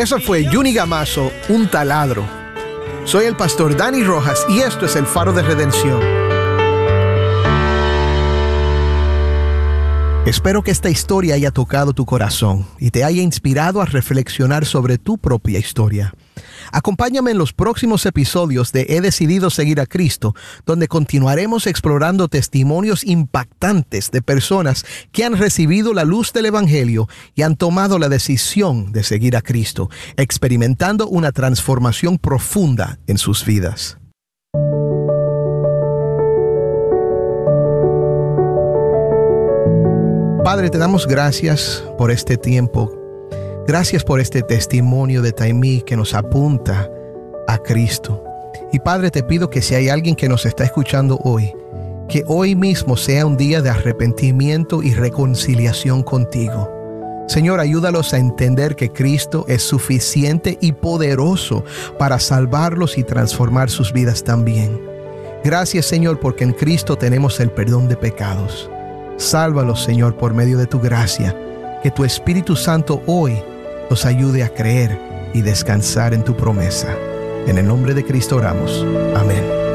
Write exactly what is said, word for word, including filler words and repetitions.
Eso fue Juni Gamazo, Un Taladro. Soy el pastor Dani Rojas y esto es El Faro de Redención. Espero que esta historia haya tocado tu corazón y te haya inspirado a reflexionar sobre tu propia historia. Acompáñame en los próximos episodios de He decidido seguir a Cristo, donde continuaremos explorando testimonios impactantes de personas que han recibido la luz del Evangelio y han tomado la decisión de seguir a Cristo, experimentando una transformación profunda en sus vidas. Padre, te damos gracias por este tiempo. Gracias por este testimonio de Taimí que nos apunta a Cristo. Y Padre, te pido que si hay alguien que nos está escuchando hoy, que hoy mismo sea un día de arrepentimiento y reconciliación contigo. Señor, ayúdalos a entender que Cristo es suficiente y poderoso para salvarlos y transformar sus vidas también. Gracias, Señor, porque en Cristo tenemos el perdón de pecados. Sálvalos, Señor, por medio de tu gracia. Que tu Espíritu Santo hoy nos ayude a creer y descansar en tu promesa. En el nombre de Cristo oramos. Amén.